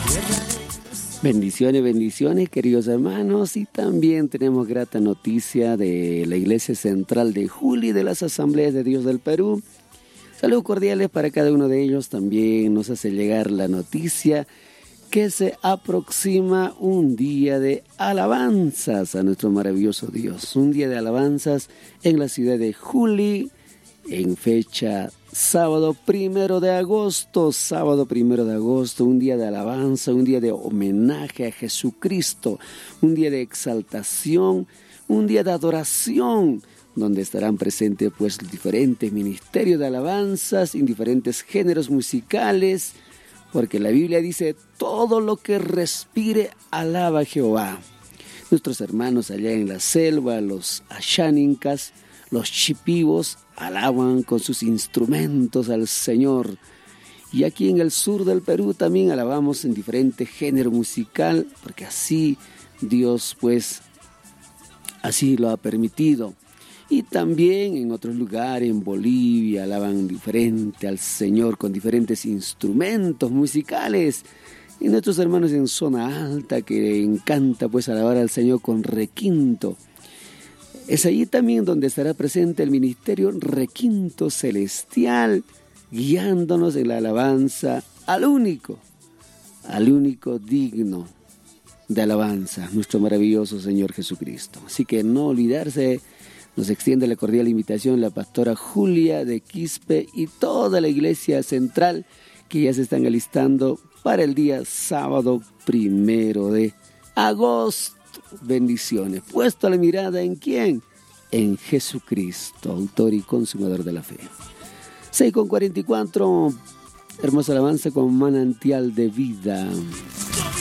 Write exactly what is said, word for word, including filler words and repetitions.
Bendiciones, bendiciones, queridos hermanos, y también tenemos grata noticia de la Iglesia Central de Juli de las Asambleas de Dios del Perú. Saludos cordiales para cada uno de ellos. También nos hace llegar la noticia que se aproxima un día de alabanzas a nuestro maravilloso Dios. Un día de alabanzas en la ciudad de Juli, en fecha sábado primero de agosto, sábado primero de agosto, un día de alabanza, un día de homenaje a Jesucristo, un día de exaltación, un día de adoración, donde estarán presentes pues diferentes ministerios de alabanzas, en diferentes géneros musicales, porque la Biblia dice, todo lo que respire alaba a Jehová. Nuestros hermanos allá en la selva, los Asháninkas, los Chipivos, alaban con sus instrumentos al Señor. Y aquí en el sur del Perú también alabamos en diferente género musical, porque así Dios pues así lo ha permitido. Y también en otros lugares, en Bolivia, alaban diferente al Señor con diferentes instrumentos musicales. Y nuestros hermanos en zona alta que encanta pues alabar al Señor con requinto. Es allí también donde estará presente el ministerio Requinto Celestial, guiándonos en la alabanza al único, al único digno de alabanza, nuestro maravilloso Señor Jesucristo. Así que no olvidarse, nos extiende la cordial invitación la pastora Julia de Quispe y toda la iglesia central que ya se están alistando para el día sábado primero de agosto. Bendiciones. Puesto la mirada ¿en quién? En Jesucristo, autor y consumador de la fe. seis con cuarenta y cuatro, hermosa alabanza con manantial de vida.